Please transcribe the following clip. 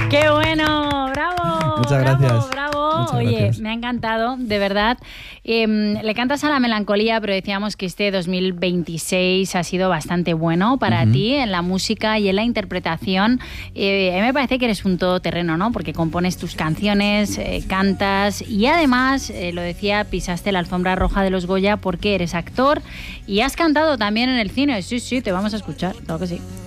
¡Qué bueno! ¡Bravo! Muchas gracias. ¡Bravo! Muchas Oye, gracias. me ha encantado, de verdad. Le cantas a la melancolía, pero decíamos que este 2026 ha sido bastante bueno para ti en la música y en la interpretación. A mí me parece que eres un todoterreno, ¿no? Porque compones tus canciones, cantas y además, lo decía, pisaste la alfombra roja de los Goya porque eres actor y has cantado también en el cine. Sí, te vamos a escuchar, claro que sí.